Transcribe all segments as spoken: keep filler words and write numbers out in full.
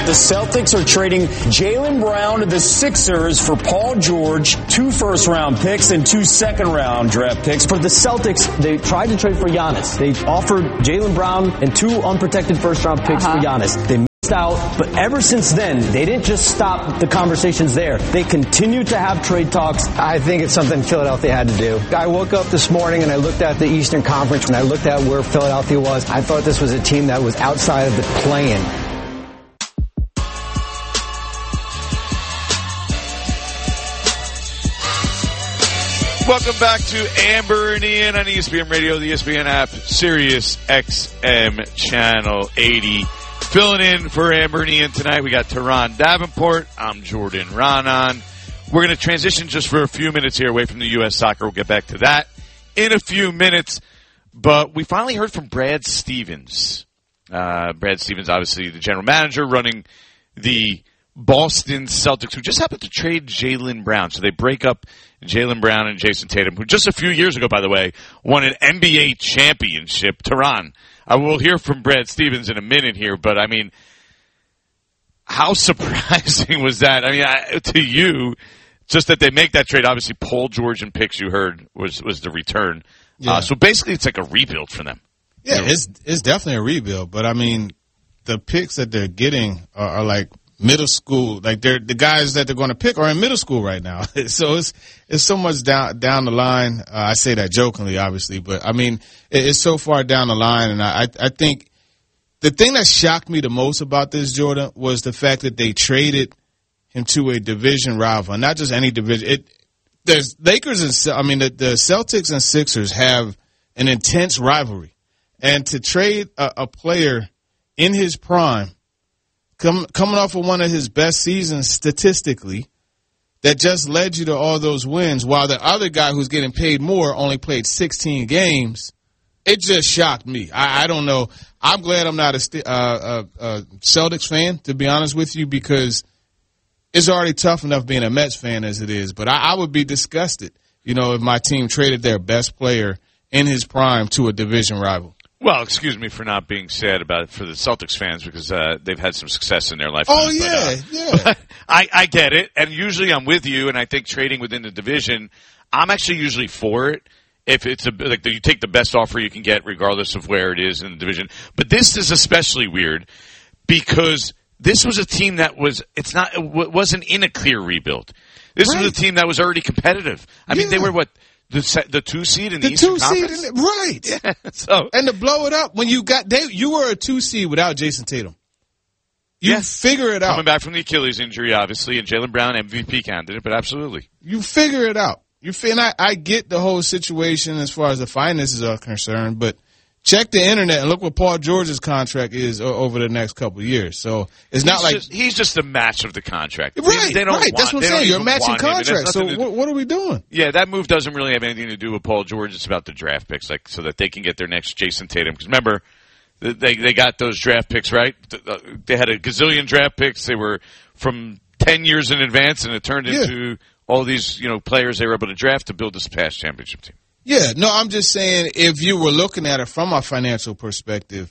the Celtics are trading Jaylen Brown to the Sixers for Paul George, two first-round picks and two second-round draft picks. For the Celtics, they tried to trade for Giannis. They offered Jaylen Brown and two unprotected first-round picks uh-huh. for Giannis. They missed out, but ever since then, they didn't just stop the conversations there. They continued to have trade talks. I think it's something Philadelphia had to do. I woke up this morning and I looked at the Eastern Conference and I looked at where Philadelphia was. I thought this was a team that was outside of the play-in. Welcome back to Amber and Ian on E S P N Radio, the E S P N app, Sirius X M Channel eighty. Filling in for Amber and Ian tonight, we got Teron Davenport. I'm Jordan Raanan. We're going to transition just for a few minutes here away from the U S Soccer. We'll get back to that in a few minutes. But we finally heard from Brad Stevens. Uh, Brad Stevens, obviously the general manager running the Boston Celtics, who just happened to trade Jaylen Brown. So they break up Jaylen Brown and Jason Tatum, who just a few years ago, by the way, won an N B A championship. Teron, I will hear from Brad Stevens in a minute here, but I mean, how surprising was that? I mean, I, to you, just that they make that trade. Obviously, Paul George and picks you heard was was the return. Yeah. Uh, so basically, it's like a rebuild for them. Yeah, you know? it's it's definitely a rebuild. But I mean, the picks that they're getting are, are like middle school. Like they're the guys that they're going to pick are in middle school right now. So it's it's so much down down the line. Uh, I say that jokingly, obviously, but I mean it, it's so far down the line, and I I think the thing that shocked me the most about this, Jordan, was the fact that they traded him to a division rival, and not just any division. It there's Lakers and I mean the, the Celtics and Sixers have an intense rivalry, and to trade a, a player in his prime, come, coming off of one of his best seasons statistically, that just led you to all those wins, while the other guy who's getting paid more only played sixteen games, it just shocked me. I, I don't know. I'm glad I'm not a, uh, a, a Celtics fan, to be honest with you, because it's already tough enough being a Mets fan as it is. But I, I would be disgusted, you know, if my team traded their best player in his prime to a division rival. Well, excuse me for not being sad about it for the Celtics fans, because uh, they've had some success in their life. Oh, yeah, but, uh, yeah. But I, I get it, and usually I'm with you, and I think trading within the division, I'm actually usually for it. If it's a, like you take the best offer you can get, regardless of where it is in the division. But this is especially weird because this was a team that was it's not it wasn't in a clear rebuild. This right. was a team that was already competitive. I yeah. mean, they were what the the two seed in the, the Eastern two Conference? seed, in, right? Yeah. So and to blow it up when you got they, you were a two seed without Jason Tatum. You yeah. figure it out coming back from the Achilles injury, obviously, and Jaylen Brown M V P candidate, but absolutely you figure it out. You feel I, I get the whole situation as far as the finances are concerned, but check the internet and look what Paul George's contract is over the next couple of years. So it's he's not like just, he's just a match of the contract. Right, they don't right. Want, That's what I'm saying. You're a matching contract. So to, what, what are we doing? Yeah, that move doesn't really have anything to do with Paul George. It's about the draft picks, like so that they can get their next Jason Tatum. Because remember, they they got those draft picks right. They had a gazillion draft picks. They were from ten years in advance, and it turned yeah. into all these, you know, players they were able to draft to build this past championship team. Yeah, no, I'm just saying if you were looking at it from a financial perspective,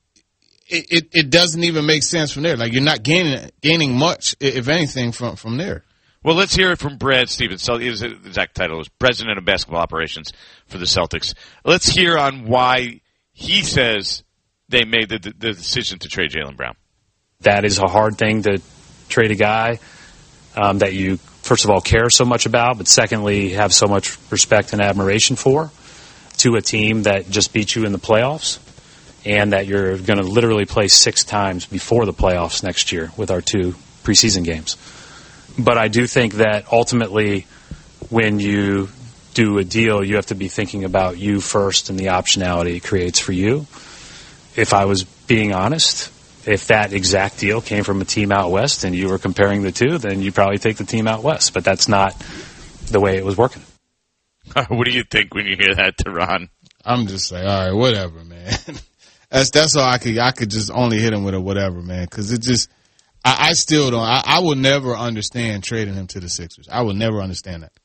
it, it, it doesn't even make sense from there. Like you're not gaining gaining much, if anything, from, from there. Well, let's hear it from Brad Stevens. So his exact title is President of Basketball Operations for the Celtics. Let's hear on why he says they made the, the, the decision to trade Jaylen Brown. That is a hard thing to trade a guy um, that you – first of all, care so much about, but secondly, have so much respect and admiration for, to a team that just beat you in the playoffs and that you're going to literally play six times before the playoffs next year with our two preseason games. But I do think that ultimately when you do a deal, you have to be thinking about you first and the optionality it creates for you. If I was being honest, if that exact deal came from a team out west and you were comparing the two, then you probably take the team out west. But that's not the way it was working. What do you think when you hear that, Teron? I'm just like, all right, whatever, man. that's that's all I could. I could just only hit him with a whatever, man, because it just. I, I still don't. I, I will never understand trading him to the Sixers. I will never understand that.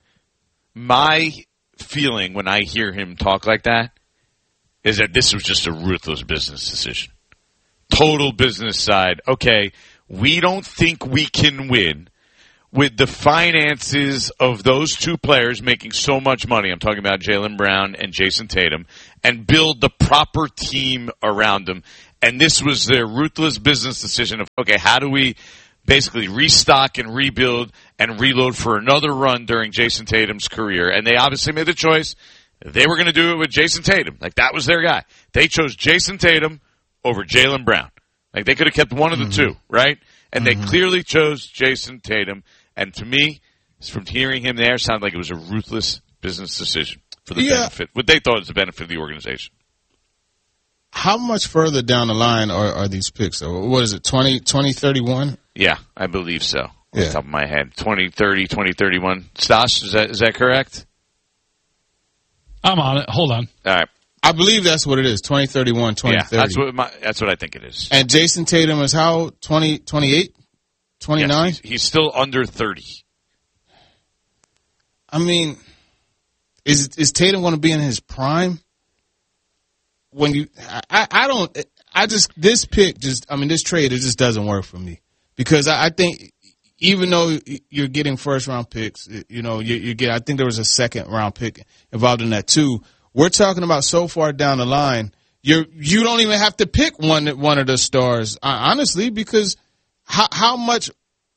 My feeling when I hear him talk like that is that this was just a ruthless business decision. Total business side. Okay, we don't think we can win with the finances of those two players making so much money. I'm talking about Jaylen Brown and Jason Tatum, and build the proper team around them. And this was their ruthless business decision of, okay, how do we basically restock and rebuild and reload for another run during Jason Tatum's career? And they obviously made the choice. They were going to do it with Jason Tatum. Like, that was their guy. They chose Jason Tatum over Jaylen Brown. Like, they could have kept one of the mm-hmm. two, right? And mm-hmm. they clearly chose Jason Tatum. And to me, from hearing him there, it sounded like it was a ruthless business decision for the yeah. benefit, what they thought was the benefit of the organization. How much further down the line are, are these picks? What is it, twenty, twenty thirty-one? Yeah, I believe so. Off yeah. the top of my head. twenty thirty, twenty thirty-one. Stas, is that, is that correct? I'm on it. Hold on. All right. I believe that's what it is, twenty thirty-one, twenty thirty. Yeah, that's what, my, that's what I think it is. And Jason Tatum is how, twenty, twenty-eight, twenty-nine? Yes, he's, he's still under thirty. I mean, is is Tatum going to be in his prime? When you, I, I don't, I just, this pick just, I mean, this trade, it just doesn't work for me. Because I, I think, even though you're getting first round picks, you know, you, you get, I think there was a second round pick involved in that too. We're talking about so far down the line, you're, you don't even have to pick one, one of the stars, honestly, because how, how much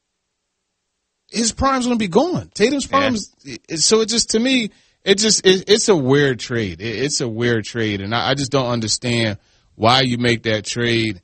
his prime's going to be gone. Tatum's prime's, yeah. So it just, to me, It just it, it's a weird trade. It, it's a weird trade, and I, I just don't understand why you make that trade.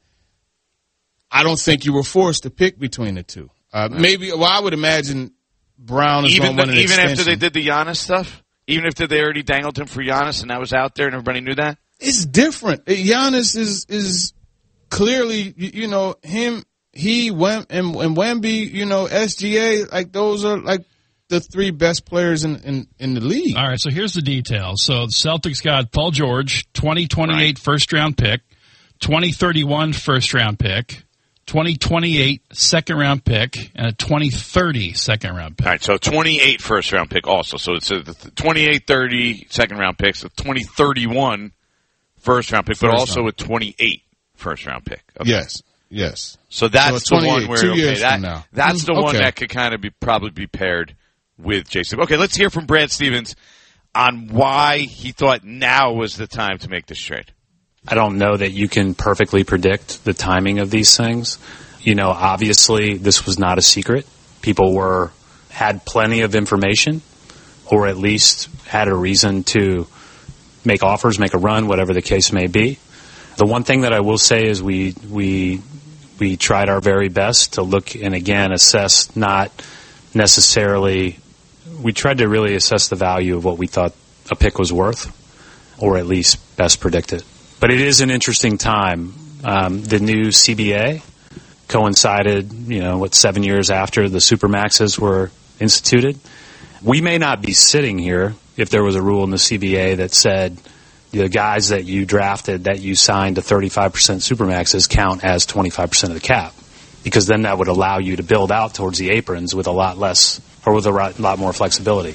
I don't think you were forced to pick between the two. Uh, right. Maybe, well, I would imagine Brown is even going to win an even extension. after they did the Giannis stuff, even if they already dangled him for Giannis and that was out there and everybody knew that. It's different. Giannis is is clearly, you, you know, him, he, Wem, and, and Wemby, you know, S G A, like those are like the three best players in, in, in the league. All right, so here's the details. So the Celtics got Paul George, twenty twenty-eight right. first-round pick, twenty thirty-one first-round pick, twenty twenty-eight second-round pick, and a twenty thirty second-round pick. All right, so twenty-eight first-round pick also. So it's a twenty-eight thirty second-round picks, a twenty thirty-one first-round pick, but first also round. a twenty-eight first-round pick. Okay. Yes. Yes. So that's so the one where, two okay, years that, from now. that's the okay. one that could kind of be probably be paired with Jason. Okay, let's hear from Brad Stevens on why he thought now was the time to make this trade. I don't know that you can perfectly predict the timing of these things. You know, obviously this was not a secret. People were had plenty of information, or at least had a reason to make offers, make a run, whatever the case may be. The one thing that I will say is we we we tried our very best to look and again assess not necessarily. We tried to really assess the value of what we thought a pick was worth, or at least best predict it. But it is an interesting time. Um, the new C B A coincided, you know, what, seven years after the Supermaxes were instituted. We may not be sitting here if there was a rule in the C B A that said the guys that you drafted that you signed to thirty-five percent Supermaxes count as twenty-five percent of the cap, because then that would allow you to build out towards the aprons with a lot less, or with a lot more flexibility.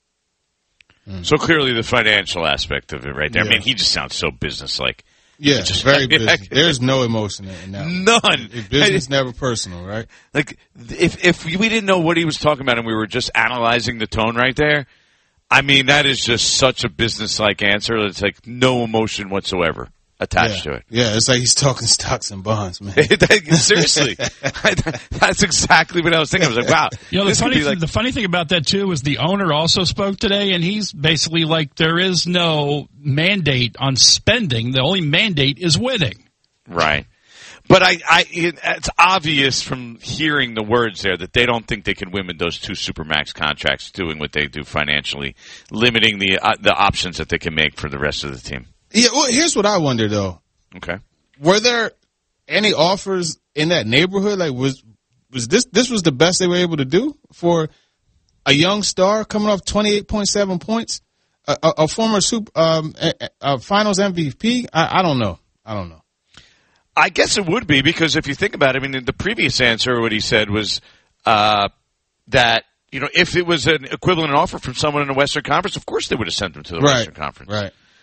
So clearly the financial aspect of it right there. Yeah. I mean, he just sounds so business-like. Yeah, just, very business. There's no emotion in that. None. If business never personal, right? Like, if if we didn't know what he was talking about and we were just analyzing the tone right there, I mean, that is just such a business-like answer. It's like no emotion whatsoever attached yeah. to it. Yeah, it's like he's talking stocks and bonds, man. Seriously. That's exactly what I was thinking. I was like, wow. You know, the funny, like- the funny thing about that, too, is the owner also spoke today, and he's basically like, there is no mandate on spending. The only mandate is winning. Right. But I, I, it, it's obvious from hearing the words there that they don't think they can win with those two Supermax contracts doing what they do financially, limiting the uh, the options that they can make for the rest of the team. Yeah, well, here's what I wonder, though. Okay. Were there any offers in that neighborhood? Like, was was this this was the best they were able to do for a young star coming off twenty-eight point seven points, a, a, a former super, um, a, a Finals M V P? I, I don't know. I don't know. I guess it would be, because if you think about it, I mean, the previous answer, what he said was uh, that, you know, if it was an equivalent offer from someone in the Western Conference, of course they would have sent them to the right. Western Conference. Right.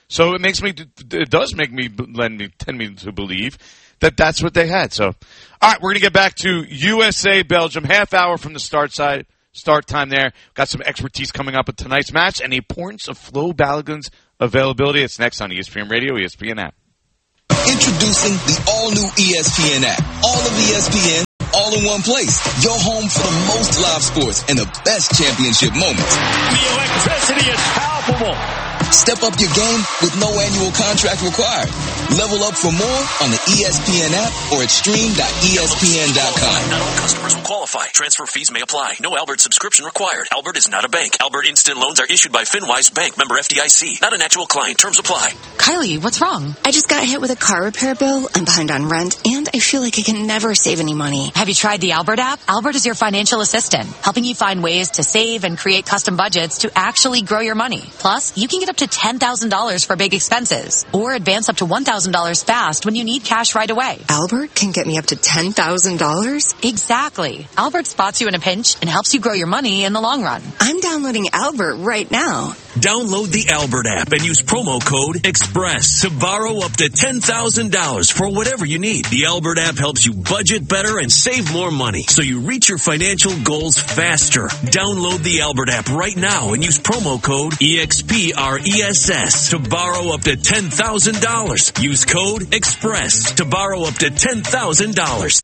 So it makes me, it does make me, lend me, tend me to believe that that's what they had. So, all right, we're going to get back to U S A, Belgium, half hour from the start side, start time there. Got some expertise coming up with tonight's match and the importance of Flo Balogun's availability. It's next on E S P N Radio, E S P N app. Introducing the all-new E S P N app. All of E S P N, all in one place. Your home for the most live sports and the best championship moments. The electricity is palpable. Step up your game with no annual contract required. Level up for more on the E S P N app or at stream dot E S P N dot com. Not all customers will qualify. Transfer fees may apply. No Albert subscription required. Albert is not a bank. Albert Instant Loans are issued by FinWise Bank, member F D I C. Not an actual client. Terms apply. Kylie, what's wrong? I just got hit with a car repair bill. I'm behind on rent, and I feel like I can never save any money. Have you tried the Albert app? Albert is your financial assistant, helping you find ways to save and create custom budgets to actually grow your money. Plus, you can get up to ten thousand dollars for big expenses, or advance up to one thousand dollars fast when you need cash right away. Albert can get me up to ten thousand dollars? Exactly. Albert spots you in a pinch and helps you grow your money in the long run. I'm downloading Albert right now. Download the Albert app and use promo code EXPRESS to borrow up to ten thousand dollars for whatever you need. The Albert app helps you budget better and save more money, so you reach your financial goals faster. Download the Albert app right now and use promo code E X P R E S S to borrow up to ten thousand dollars. Use code EXPRESS to borrow up to ten thousand dollars.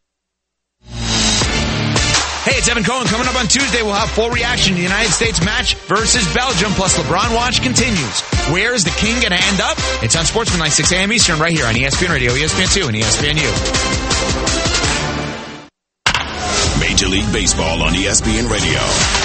Hey, it's Evan Cohen. Coming up on Tuesday, we'll have full reaction to the United States match versus Belgium, plus LeBron Watch continues. Where is the king going to end up? It's on Sportsman, six a.m. Eastern, right here on E S P N Radio, E S P N two, and E S P N U. Major League Baseball on E S P N Radio.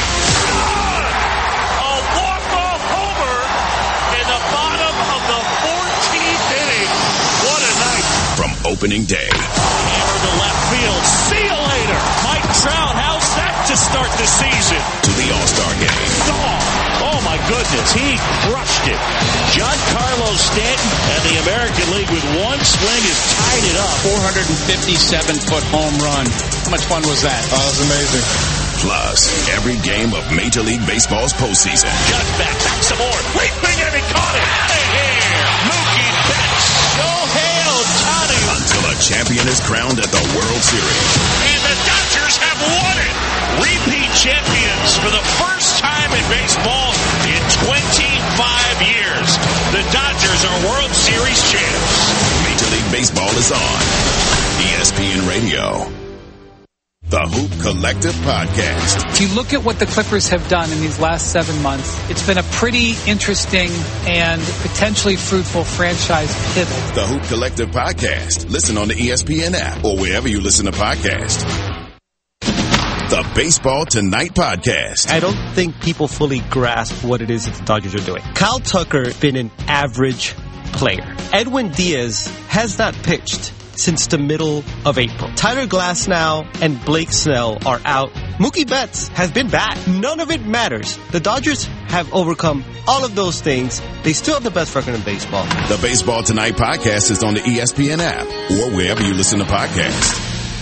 A walk-off homer in the bottom of the fourteenth inning. What a night. From opening day. Hammer to left field. See you later. Mike Trout, how's that to start the season? To the All-Star game. Oh, oh my goodness, he crushed it. Giancarlo Stanton and the American League with one swing has tied it up. four hundred fifty-seven foot home run. How much fun was that? Oh, it was amazing. Plus, every game of Major League Baseball's postseason. Just back, back some more. Leaping and he caught it. Out of here. Mookie Betts. Shohei Ohtani. Until a champion is crowned at the World Series. And the Dodgers have won it. Repeat champions for the first time in baseball in twenty-five years. The Dodgers are World Series champs. Major League Baseball is on E S P N Radio. The Hoop Collective Podcast. If you look at what the Clippers have done in these last seven months, it's been a pretty interesting and potentially fruitful franchise pivot. The Hoop Collective Podcast. Listen on the E S P N app or wherever you listen to podcasts. The Baseball Tonight Podcast. I don't think people fully grasp what it is that the Dodgers are doing. Kyle Tucker been an average player. Edwin Diaz has not pitched since the middle of April. Tyler Glasnow and Blake Snell are out. Mookie Betts has been bad. None of it matters. The Dodgers have overcome all of those things. They still have the best record in baseball. The Baseball Tonight Podcast is on the E S P N app or wherever you listen to podcasts.